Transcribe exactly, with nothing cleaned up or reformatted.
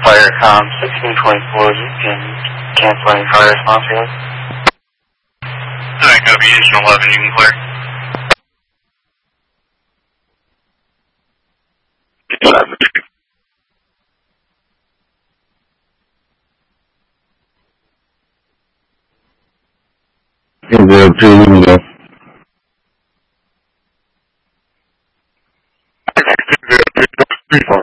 Firecom sixteen twenty-four, you can cancel any fire response here. Alright, copy, engine eleven, you can clear. zero two, you can go. zero two, three four.